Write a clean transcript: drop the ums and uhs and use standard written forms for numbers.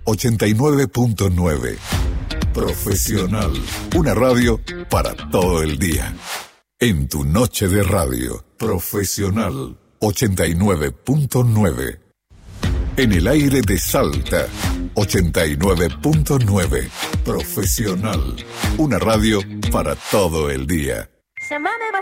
89.9. Profesional. Una radio para todo el día. En tu noche de radio. Profesional. 89.9. En el aire de Salta. 89.9. Profesional. Una radio para todo el día. Llámame más